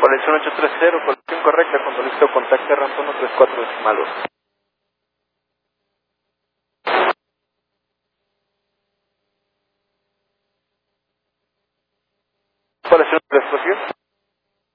Colección 830, colección correcta, cuando listo contacte rampa 134 decimalos. Colección 3%.